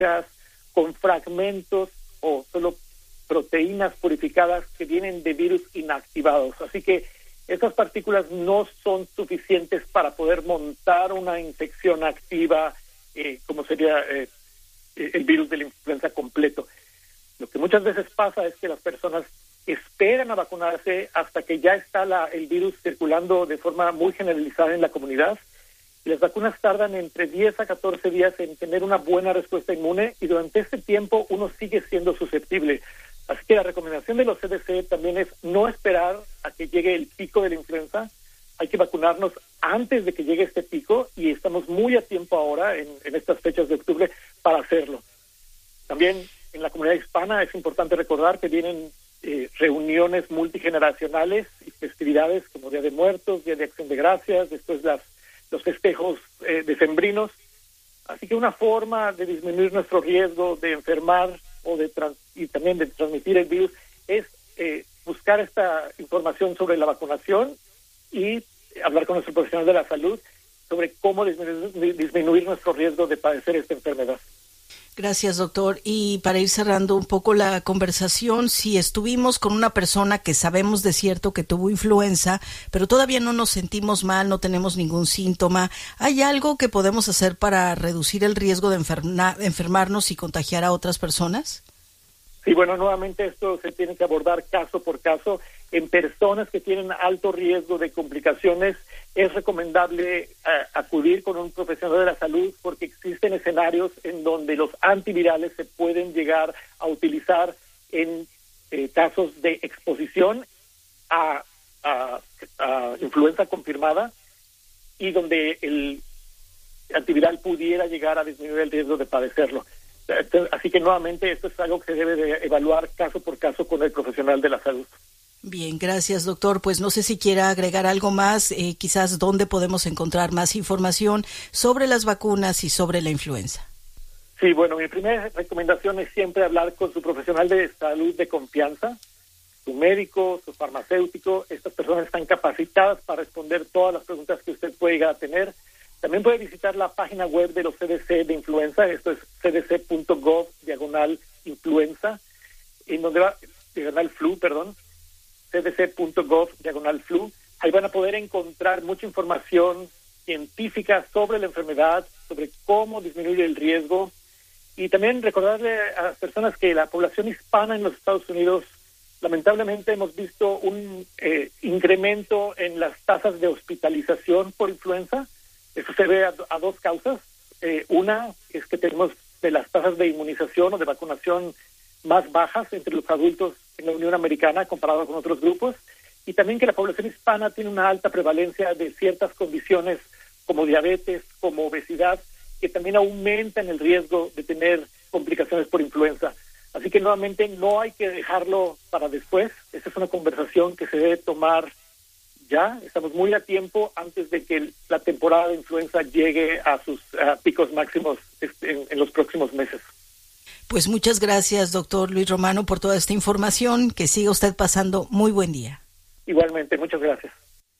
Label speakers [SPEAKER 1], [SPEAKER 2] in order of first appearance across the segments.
[SPEAKER 1] con fragmentos o solo proteínas purificadas que vienen de virus inactivados. Así que estas partículas no son suficientes para poder montar una infección activa, como sería el virus de la influenza completo. Lo que muchas veces pasa es que las personas esperan a vacunarse hasta que ya está el virus circulando de forma muy generalizada en la comunidad. Y las vacunas tardan entre 10 a 14 días en tener una buena respuesta inmune y durante este tiempo uno sigue siendo susceptible. Así que la recomendación de los CDC también es no esperar a que llegue el pico de la influenza. Hay que vacunarnos antes de que llegue este pico y estamos muy a tiempo ahora en estas fechas de octubre para hacerlo. También en la comunidad hispana es importante recordar que vienen reuniones multigeneracionales y festividades como Día de Muertos, Día de Acción de Gracias, después los festejos decembrinos. Así que una forma de disminuir nuestro riesgo de enfermar y también de transmitir el virus es buscar esta información sobre la vacunación y hablar con nuestro profesional de la salud sobre cómo disminuir nuestro riesgo de padecer esta enfermedad.
[SPEAKER 2] Gracias, doctor. Y para ir cerrando un poco la conversación, si estuvimos con una persona que sabemos de cierto que tuvo influenza, pero todavía no nos sentimos mal, no tenemos ningún síntoma, ¿hay algo que podemos hacer para reducir el riesgo de enfermarnos y contagiar a otras personas?
[SPEAKER 1] Sí, bueno, nuevamente esto se tiene que abordar caso por caso. En personas que tienen alto riesgo de complicaciones, es recomendable acudir con un profesional de la salud porque existen escenarios en donde los antivirales se pueden llegar a utilizar en casos de exposición a influenza confirmada y donde el antiviral pudiera llegar a disminuir el riesgo de padecerlo. Así que nuevamente esto es algo que se debe de evaluar caso por caso con el profesional de la salud.
[SPEAKER 2] Bien, gracias, doctor. Pues no sé si quiera agregar algo más, quizás dónde podemos encontrar más información sobre las vacunas y sobre la influenza.
[SPEAKER 1] Sí, bueno, mi primera recomendación es siempre hablar con su profesional de salud de confianza, su médico, su farmacéutico. Estas personas están capacitadas para responder todas las preguntas que usted pueda llegar a tener. También puede visitar la página web de los CDC de influenza, esto es cdc.gov/influenza, en donde va, /flu, cdc.gov/flu. Ahí van a poder encontrar mucha información científica sobre la enfermedad, sobre cómo disminuir el riesgo, y también recordarle a las personas que la población hispana en los Estados Unidos, lamentablemente hemos visto un incremento en las tasas de hospitalización por influenza. Eso se debe a dos causas. Una es que tenemos de las tasas de inmunización o de vacunación más bajas entre los adultos en la Unión Americana comparado con otros grupos, y también que la población hispana tiene una alta prevalencia de ciertas condiciones como diabetes, como obesidad, que también aumentan el riesgo de tener complicaciones por influenza. Así que nuevamente no hay que dejarlo para después. Esta es una conversación que se debe tomar ya. Estamos muy a tiempo antes de que la temporada de influenza llegue a sus picos máximos en los próximos meses.
[SPEAKER 2] Pues muchas gracias, doctor Luis Romano, por toda esta información. Que siga usted pasando muy buen día.
[SPEAKER 1] Igualmente, muchas gracias.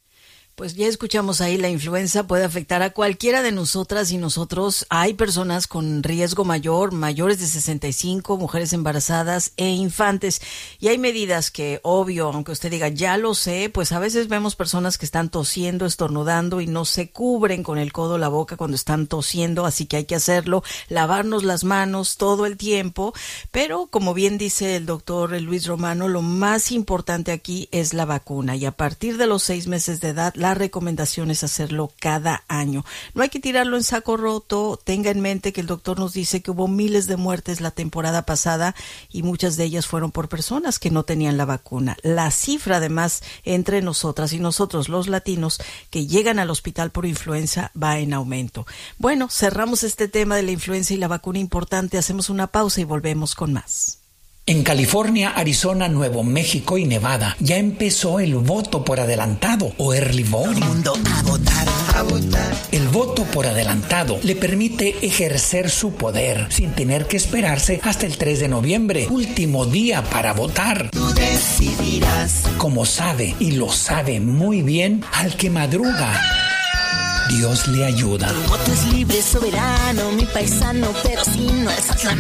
[SPEAKER 2] Pues ya escuchamos ahí, la influenza puede afectar a cualquiera de nosotras y nosotros. Hay personas con riesgo mayor, mayores de 65, mujeres embarazadas e infantes. Y hay medidas que, obvio, aunque usted diga, ya lo sé, pues a veces vemos personas que están tosiendo, estornudando y no se cubren con el codo la boca cuando están tosiendo, así que hay que hacerlo, lavarnos las manos todo el tiempo. Pero, como bien dice el doctor Luis Romano, lo más importante aquí es la vacuna. Y a partir de los 6 meses de edad, la recomendación es hacerlo cada año. No hay que tirarlo en saco roto. Tenga en mente que el doctor nos dice que hubo miles de muertes la temporada pasada y muchas de ellas fueron por personas que no tenían la vacuna. La cifra, además, entre nosotras y nosotros, los latinos, que llegan al hospital por influenza va en aumento. Bueno, cerramos este tema de la influenza y la vacuna importante. Hacemos una pausa y volvemos con más.
[SPEAKER 3] En California, Arizona, Nuevo México y Nevada ya empezó el voto por adelantado o early voting. Todo el mundo a votar, a votar. El voto por adelantado le permite ejercer su poder sin tener que esperarse hasta el 3 de noviembre, último día para votar. Tú decidirás. Como sabe, y lo sabe muy bien, al que madruga Dios le ayuda.
[SPEAKER 4] Tu voto es libre, soberano, mi paisano, pero si no alzas la